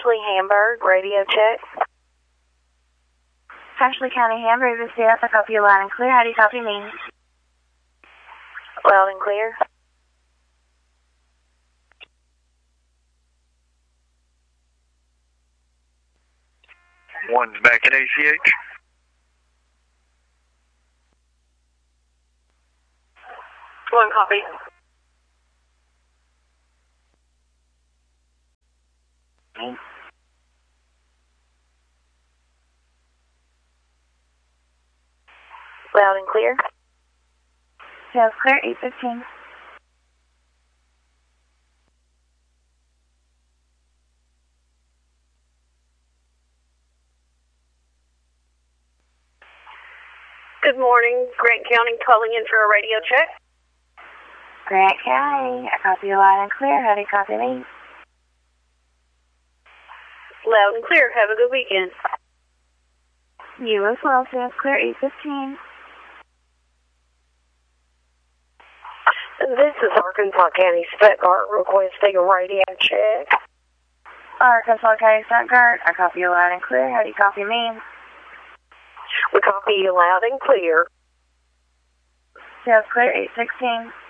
Ashley Hamburg, radio check. Ashley County, Hamburg, this is I copy you loud and clear. How do you copy me? Loud and clear. One's back at ACH. One copy. Loud and clear. Sounds clear, 815. Good morning, Grant County calling in for a radio check. Grant County, I copy you loud and clear. How do you copy me? Loud and clear. Have a good weekend. You as well, sounds clear, 815. This is Arkansas County Stuttgart requesting a radio check. Arkansas County Stuttgart, I copy you loud and clear. How do you copy me? We copy you loud and clear. Sounds clear, 816.